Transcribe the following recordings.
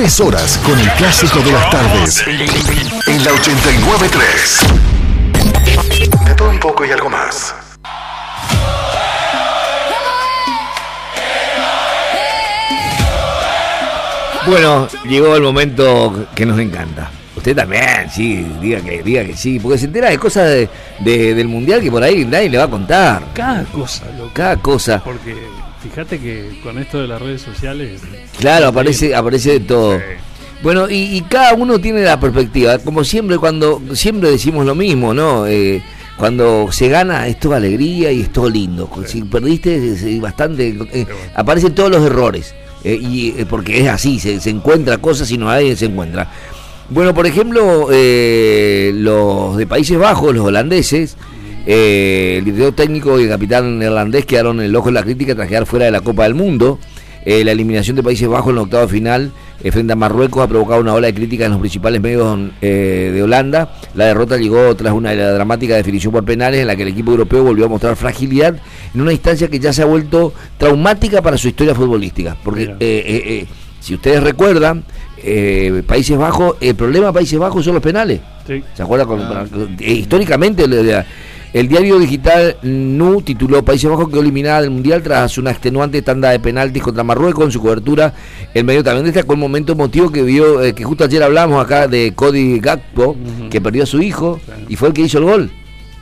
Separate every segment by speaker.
Speaker 1: 3 horas con el clásico de las tardes. En la 89.3. De todo un poco y algo más.
Speaker 2: Bueno, llegó el momento que nos encanta. Usted también, sí, diga que sí, porque se entera de cosas del mundial que por ahí nadie le va a contar.
Speaker 3: Cada cosa, loco.
Speaker 2: Cada cosa.
Speaker 3: Porque fíjate que con esto de las redes sociales...
Speaker 2: Claro, aparece de todo.
Speaker 3: Sí.
Speaker 2: Bueno, y cada uno tiene la perspectiva. Como siempre, siempre decimos lo mismo, ¿no? Cuando se gana es toda alegría y es todo lindo. Si perdiste es bastante... aparecen todos los errores. Porque es así, se encuentra cosas y no nadie se encuentra. Bueno, por ejemplo, los de Países Bajos, los holandeses, el director técnico y el capitán neerlandés quedaron en el ojo de la crítica tras quedar fuera de la Copa del Mundo. La eliminación de Países Bajos en el octavo final frente a Marruecos ha provocado una ola de críticas en los principales medios de Holanda. La derrota llegó tras una dramática definición por penales en la que el equipo europeo volvió a mostrar fragilidad en una instancia que ya se ha vuelto traumática para su historia futbolística. Porque si ustedes recuerdan, Países Bajos, el problema de Países Bajos son los penales.
Speaker 3: Sí.
Speaker 2: ¿Se acuerdan? Históricamente el diario digital NU tituló: Países Bajos quedó eliminada del Mundial tras una extenuante tanda de penaltis contra Marruecos. En su cobertura, el medio también destacó el momento emotivo que vio, que justo ayer hablamos acá de Cody Gakpo, que perdió a su hijo, y fue el que hizo el gol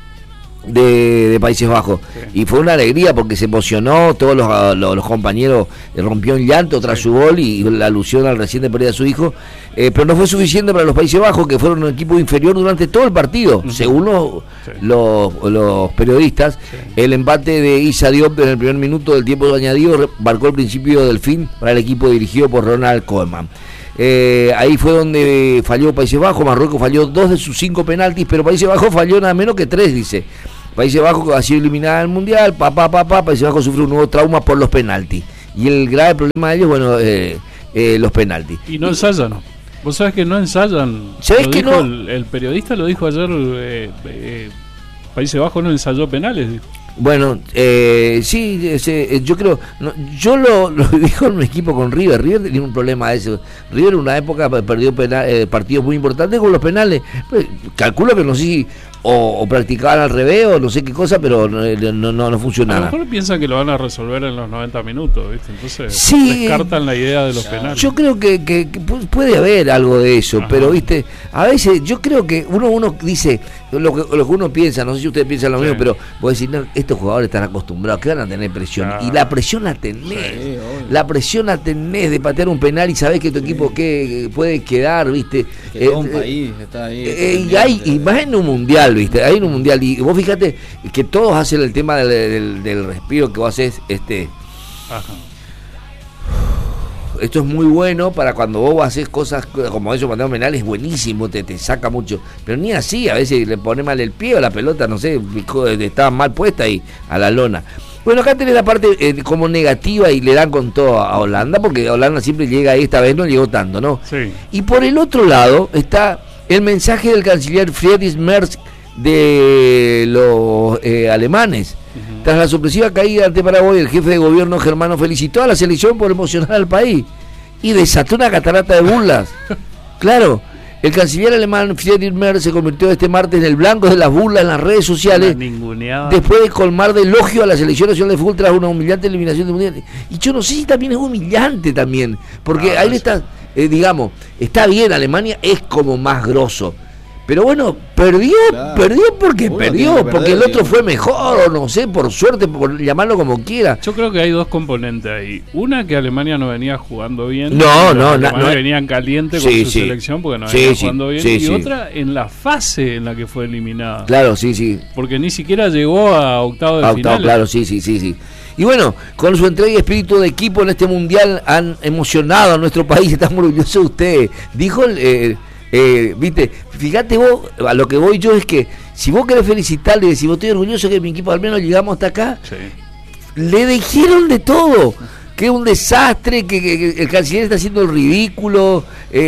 Speaker 2: de Países Bajos. Sí. Y fue una alegría porque se emocionó, todos los compañeros rompió en llanto tras su gol y la alusión al reciente pérdida de su hijo, pero no fue suficiente para los Países Bajos, que fueron un equipo inferior durante todo el partido, según los periodistas. Sí. El empate de Issa Diop en el primer minuto del tiempo añadido marcó el principio del fin para el equipo dirigido por Ronald Koeman. Ahí fue donde falló Países Bajos. Marruecos falló 2 de sus 5 penaltis, pero Países Bajos falló nada menos que 3, dice. Países Bajos ha sido eliminada del Mundial, Países Bajos sufrió un nuevo trauma por los penaltis. Y el grave problema de ellos, bueno, los penaltis.
Speaker 3: Y no ensayan, ¿no? Vos sabés que no ensayan.
Speaker 2: ¿Sabés que no?
Speaker 3: El periodista lo dijo ayer, Países Bajos no ensayó penales, dijo.
Speaker 2: Bueno, sí, yo creo, yo lo dijo en un equipo con River. River tenía un problema de eso. River en una época perdió partidos muy importantes con los penales. Calculo que no sé si o practicaban al revés o no sé qué cosa, pero no funcionaba.
Speaker 3: A lo mejor piensan que lo van a resolver en los 90 minutos, ¿viste? Entonces
Speaker 2: sí,
Speaker 3: descartan la idea de los penales.
Speaker 2: Yo creo que puede haber algo de eso. Ajá. Pero viste, a veces yo creo que uno dice lo que uno piensa, no sé si ustedes piensan lo mismo, pero vos decís, no, estos jugadores están acostumbrados, que van a tener presión, y la presión la tenés, la tenés de patear un penal y sabés que tu equipo que puede quedar, viste,
Speaker 4: que todo un país está ahí,
Speaker 2: y más en un mundial, viste, hay en un mundial, y vos fíjate que todos hacen el tema del respiro que vos haces,
Speaker 3: Ajá.
Speaker 2: Esto es muy bueno para cuando vos haces cosas como eso, patear un penal es buenísimo, te saca mucho, pero ni así, a veces le pone mal el pie o la pelota, no sé, estaba mal puesta y a la lona. Bueno, acá tenés la parte como negativa y le dan con todo a Holanda, porque Holanda siempre llega ahí, esta vez no llegó tanto, ¿no?
Speaker 3: Sí.
Speaker 2: Y por el otro lado está el mensaje del canciller Friedrich Merz de los alemanes. Tras la sorpresiva caída ante Paraguay, el jefe de gobierno germano felicitó a la selección por emocionar al país y desató una catarata de burlas. Claro, el canciller alemán Friedrich Merz se convirtió este martes en el blanco de las burlas en las redes sociales después de colmar de elogio a la selección nacional de fútbol tras una humillante eliminación del mundial. Y yo no sé si también es humillante también, porque ahí está, digamos, está bien, Alemania es como más grosso. Pero bueno, perdió porque perdió, porque el otro fue mejor, o no sé, por suerte, por llamarlo como quiera.
Speaker 3: Yo creo que hay dos componentes ahí. Una, que Alemania no venía jugando bien.
Speaker 2: No,
Speaker 3: venían caliente con su selección porque no venía jugando bien. Y otra, en la fase en la que fue eliminada.
Speaker 2: Claro, sí.
Speaker 3: Porque ni siquiera llegó a octavo de final.
Speaker 2: Claro, sí. Y bueno, con su entrega y espíritu de equipo en este mundial han emocionado a nuestro país. Estamos orgullosos de ustedes. Dijo viste, fíjate vos, a lo que voy yo es que si vos querés felicitarle y decir, vos estoy orgulloso que mi equipo al menos llegamos hasta acá, le dijeron de todo, que es un desastre, que el canciller está haciendo el ridículo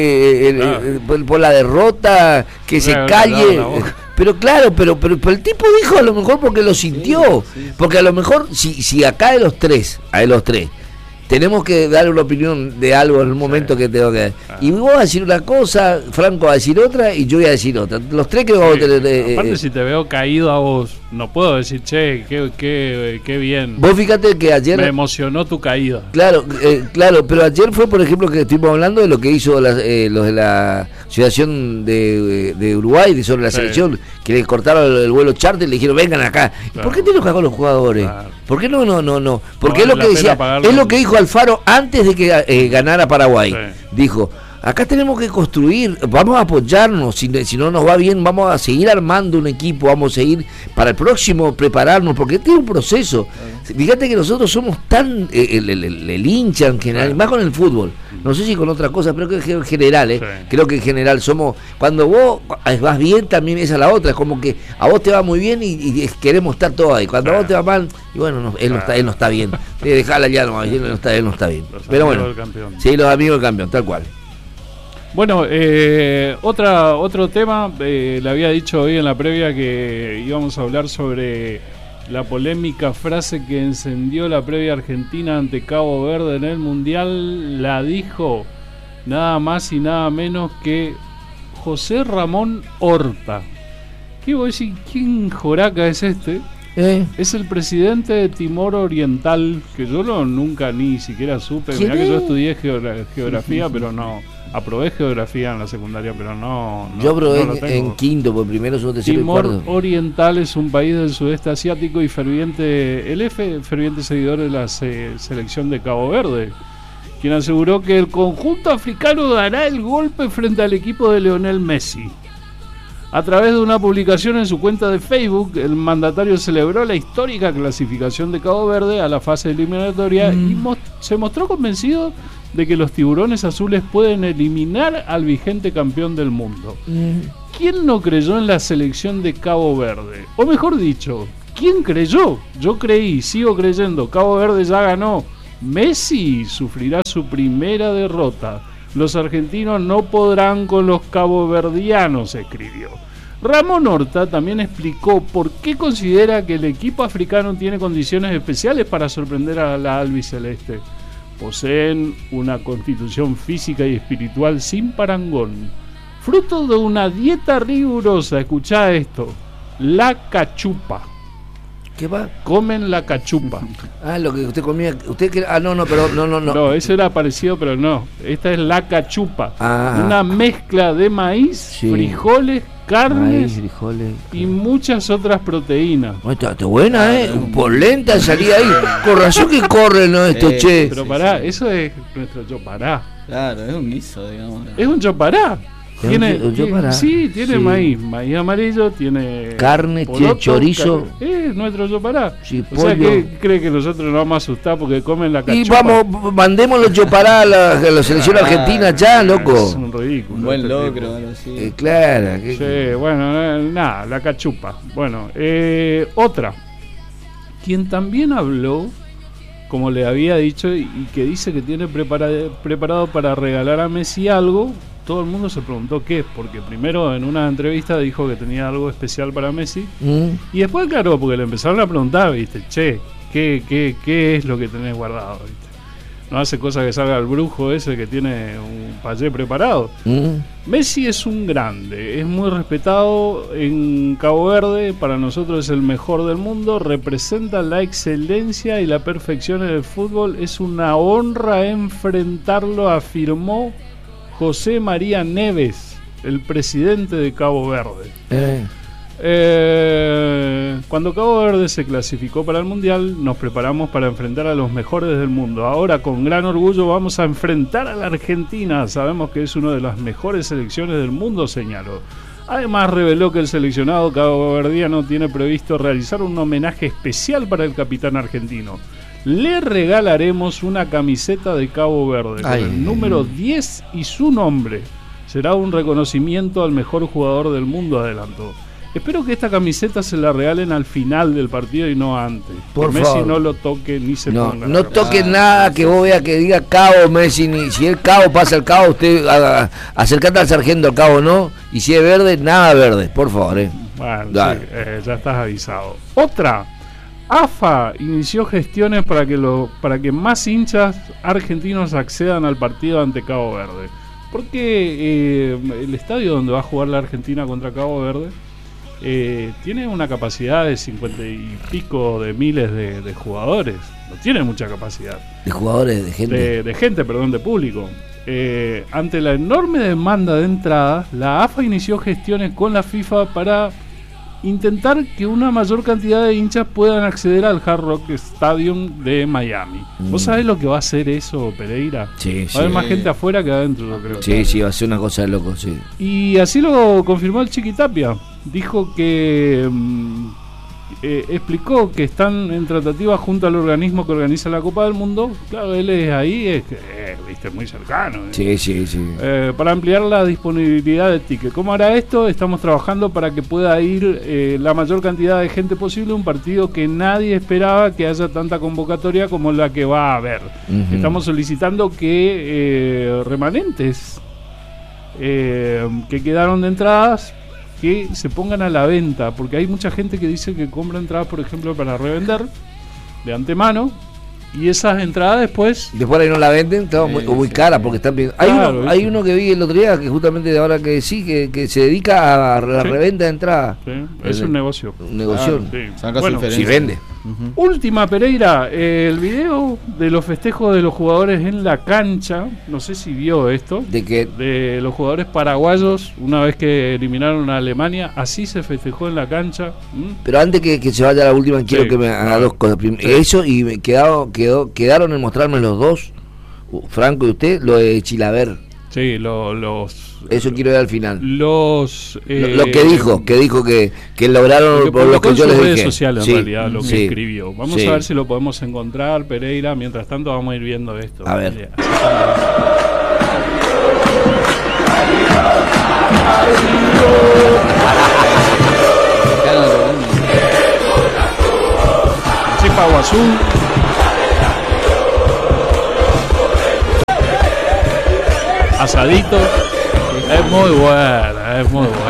Speaker 2: por la derrota, que se calle. Pero claro, pero el tipo dijo a lo mejor porque lo sintió, porque a lo mejor si acá de los tres tenemos que dar una opinión de algo en un momento que tengo que... Y vos vas a decir una cosa, Franco va a decir otra y yo voy a decir otra. Los tres que vamos a tener...
Speaker 3: aparte, si te veo caído a vos, no puedo decir, che, qué bien.
Speaker 2: Vos fíjate que ayer...
Speaker 3: Me emocionó tu caída.
Speaker 2: Claro, pero ayer fue, por ejemplo, que estuvimos hablando de lo que hizo los de la Asociación de Uruguay, sobre la selección, que le cortaron el vuelo charter y le dijeron, vengan acá. Claro. ¿Por qué te enojas con los jugadores? Claro. ¿Por qué no? Porque es lo que decía, es lo que dijo Alfaro antes de que ganara Paraguay. Sí. Dijo, acá tenemos que construir, vamos a apoyarnos, si no nos va bien, vamos a seguir armando un equipo, vamos a seguir para el próximo prepararnos, porque este es un proceso. Fíjate que nosotros somos tan, el hincha en general, más con el fútbol, no sé si con otra cosa, pero creo que en general, creo que en general somos, cuando vos vas bien, también esa es la otra, es como que a vos te va muy bien y queremos estar todos ahí, cuando a vos te va mal, y bueno, él no está bien, dejala ya, él no está bien. Pero bueno, sí, los amigos del campeón, tal cual.
Speaker 3: Bueno, otro tema, le había dicho hoy en la previa que íbamos a hablar sobre la polémica frase que encendió la previa argentina ante Cabo Verde en el Mundial. La dijo nada más y nada menos que José Ramón Horta. ¿Qué voy a decir? ¿Quién joraca es este? Es el presidente de Timor Oriental, que yo nunca ni siquiera supe. Mirá que yo estudié geografía, pero no... Aprobé geografía en la secundaria, pero no
Speaker 2: yo probé en quinto, por primero, segundo, tercero y cuarto.
Speaker 3: Timor Oriental es un país del sudeste asiático y ferviente seguidor de la selección de Cabo Verde, quien aseguró que el conjunto africano dará el golpe frente al equipo de Lionel Messi. A través de una publicación en su cuenta de Facebook, el mandatario celebró la histórica clasificación de Cabo Verde a la fase eliminatoria y se mostró convencido de que los tiburones azules pueden eliminar al vigente campeón del mundo. ¿Quién no creyó en la selección de Cabo Verde? O mejor dicho, ¿quién creyó? Yo creí, sigo creyendo. Cabo Verde ya ganó. Messi sufrirá su primera derrota. Los argentinos no podrán con los caboverdianos, escribió. Ramón Horta también explicó por qué considera que el equipo africano tiene condiciones especiales para sorprender a la albiceleste. Poseen una constitución física y espiritual sin parangón, fruto de una dieta rigurosa. Escuchá esto: la cachupa.
Speaker 2: ¿Qué va?
Speaker 3: Comen la cachupa.
Speaker 2: Lo que usted comía. No,
Speaker 3: ese era parecido, pero no. Esta es la cachupa. Una mezcla de maíz, frijoles, carnes y muchas otras proteínas.
Speaker 2: Está buena, por lenta salía ahí. Con razón que corre, ¿no? Che.
Speaker 3: Pero pará, eso es nuestro chopará.
Speaker 4: Claro, es un guiso, digamos.
Speaker 3: Es un chopará. Tiene maíz amarillo, tiene
Speaker 2: carne, tiene chorizo.
Speaker 3: Nuestro chopará.
Speaker 2: Sí,
Speaker 3: o sea, que cree que nosotros nos vamos a asustar porque comen la cachupa.
Speaker 2: Y vamos, mandemos los chopará a la selección argentina ya, loco.
Speaker 3: Es un ridículo.
Speaker 4: Un buen logro, algo así.
Speaker 2: Claro.
Speaker 3: Sí, bueno, nada, la cachupa. Bueno, otra. Quien también habló, como le había dicho, y que dice que tiene preparado para regalar a Messi algo. Todo el mundo se preguntó qué es, porque primero en una entrevista dijo que tenía algo especial para Messi, y después, claro, porque le empezaron a preguntar, ¿viste? Che, ¿qué es lo que tenés guardado? ¿Viste? No hace cosa que salga el brujo ese que tiene un payé preparado. Messi es un grande, es muy respetado en Cabo Verde, para nosotros es el mejor del mundo, representa la excelencia y la perfección en el fútbol, es una honra enfrentarlo, afirmó José María Neves, el presidente de Cabo Verde. Cuando Cabo Verde se clasificó para el Mundial, nos preparamos para enfrentar a los mejores del mundo. Ahora, con gran orgullo, vamos a enfrentar a la Argentina. Sabemos que es una de las mejores selecciones del mundo, señaló. Además, reveló que el seleccionado caboverdiano tiene previsto realizar un homenaje especial para el capitán argentino. Le regalaremos una camiseta de Cabo Verde con el número 10 y su nombre. Será un reconocimiento al mejor jugador del mundo, adelantó. Espero que esta camiseta se la regalen al final del partido y no antes.
Speaker 2: Por
Speaker 3: que
Speaker 2: favor.
Speaker 3: Messi no lo toque ni se ponga.
Speaker 2: No toque nada que vos veas que diga Cabo Messi. Ni, si el Cabo pasa el Cabo, usted acercate al sargento al Cabo, ¿no? Y si es verde, nada verde, por favor.
Speaker 3: Bueno, sí, ya estás avisado. Otra. AFA inició gestiones para que más hinchas argentinos accedan al partido ante Cabo Verde. Porque el estadio donde va a jugar la Argentina contra Cabo Verde tiene una capacidad de 50 y pico de miles de jugadores. No tiene mucha capacidad.
Speaker 2: De jugadores, de gente.
Speaker 3: De gente, perdón, de público. Ante la enorme demanda de entradas, la AFA inició gestiones con la FIFA para intentar que una mayor cantidad de hinchas puedan acceder al Hard Rock Stadium de Miami. ¿Vos sabés lo que va a hacer eso, Pereira?
Speaker 2: Sí,
Speaker 3: va a haber más gente afuera que adentro, yo creo.
Speaker 2: Sí, va a ser una cosa de loco, sí.
Speaker 3: Y así lo confirmó el Chiqui Tapia. Dijo que explicó que están en tratativa junto al organismo que organiza la Copa del Mundo. Claro, él es ahí, viste, muy cercano.
Speaker 2: Sí.
Speaker 3: Para ampliar la disponibilidad de ticket. ¿Cómo hará esto? Estamos trabajando para que pueda ir la mayor cantidad de gente posible a un partido que nadie esperaba que haya tanta convocatoria como la que va a haber. Estamos solicitando que remanentes que quedaron de entradas que se pongan a la venta, porque hay mucha gente que dice que compra entradas, por ejemplo, para revender de antemano, y esas entradas después
Speaker 2: ahí no la venden, está muy cara, porque están pidiendo. Hay uno que vi el otro día, que justamente de ahora que sí, que se dedica a la reventa de entradas.
Speaker 3: Sí, es un negocio.
Speaker 2: Un negocio.
Speaker 3: Bueno,
Speaker 2: si vende.
Speaker 3: Última, Pereira, el video de los festejos de los jugadores en la cancha, no sé si vio esto, de los jugadores paraguayos una vez que eliminaron a Alemania, así se festejó en la cancha.
Speaker 2: Pero antes que se vaya a la última, quiero que me haga dos cosas. Eso, y me quedaron en mostrarme los dos, Franco y usted, lo de Chilaver.
Speaker 3: Sí,
Speaker 2: eso quiero ver al final.
Speaker 3: Lo
Speaker 2: que dijo que lograron por lo que yo les dije.
Speaker 3: Redes sociales, en realidad, lo que escribió. Vamos a ver si lo podemos encontrar, Pereira. Mientras tanto, vamos a ir viendo esto.
Speaker 2: A ver.
Speaker 3: Chipaguazú. Asadito. Es muy buena.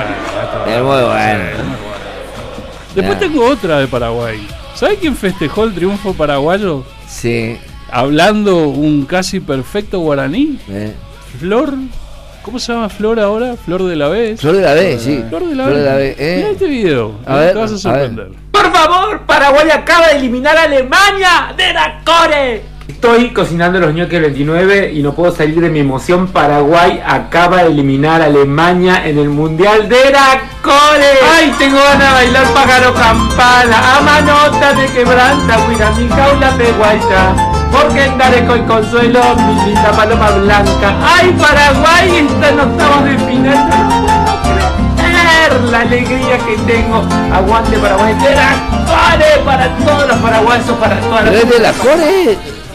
Speaker 3: Después tengo otra de Paraguay. ¿Sabe quién festejó el triunfo paraguayo?
Speaker 2: Sí.
Speaker 3: Hablando un casi perfecto guaraní. Flor. ¿Cómo se llama Flor ahora? Flor de la B.
Speaker 2: Flor de la B, sí.
Speaker 3: Flor de la B. Mira este video. Te vas a sorprender.
Speaker 5: Por favor, Paraguay acaba de eliminar a Alemania de la Core. Estoy cocinando los ñoquis del 29 y no puedo salir de mi emoción. Paraguay acaba de eliminar a Alemania en el Mundial de la Core. ¡Ay, tengo ganas de bailar pájaro campana! A manota de quebranta, cuida mi jaula peguaita. Porque andaré con consuelo, mi linda paloma blanca. ¡Ay, Paraguay está en octavos de final! No puedo creer la alegría que tengo. Aguante Paraguay de la Core para todos los paraguayos, para todas las...
Speaker 2: ¿Es de la Core?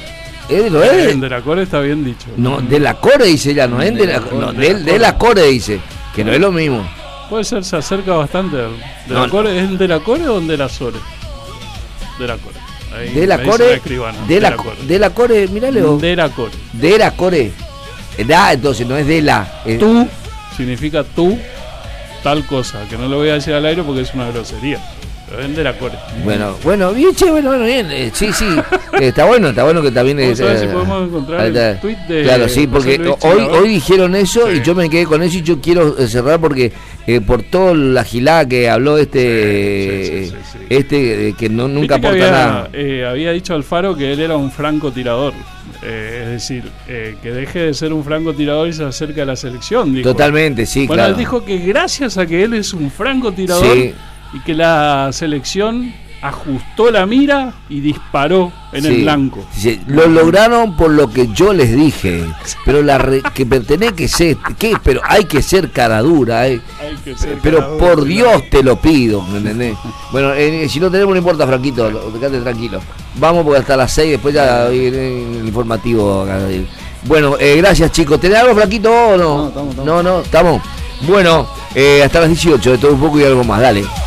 Speaker 3: De la Core está bien dicho.
Speaker 2: No, de la Core dice ella, no es de la Core dice, que no es lo mismo.
Speaker 3: Puede ser, se acerca bastante. La Core, ¿es de la Core o de la Sore? De la Core. Ahí,
Speaker 2: de la Core, de la Core, mírale vos.
Speaker 3: De la Core.
Speaker 2: De la Core. Entonces no es de la.
Speaker 3: Tú significa tú, tal cosa, que no lo voy a decir al aire porque es una grosería. Pero es de la Core.
Speaker 2: Bueno, bien, bien. Sí. Está bueno que también.
Speaker 3: Vamos a ver si podemos encontrar el tweet de.
Speaker 2: Claro, sí, porque hoy dijeron eso y yo me quedé con eso y yo quiero cerrar porque por toda la gilada que habló que nunca aporta nada.
Speaker 3: Había dicho Alfaro que él era un francotirador. Es decir, que deje de ser un francotirador y se acerque a la selección. Dijo.
Speaker 2: Totalmente, sí,
Speaker 3: bueno, él dijo que gracias a que él es un francotirador y que la selección ajustó la mira y disparó en el blanco. Sí,
Speaker 2: lo lograron por lo que yo les dije, pero que pertenece que ser, pero hay que ser cara dura, pero cara por dura, Dios te lo pido, ¿me entendés? Bueno, si no tenemos no importa, Franquito, quédate tranquilo. Vamos porque hasta las 6 después ya el informativo. Bueno, gracias chicos. ¿Tenés algo, Franquito, o no? No, estamos. Bueno, hasta las 18, de todo un poco y algo más, dale.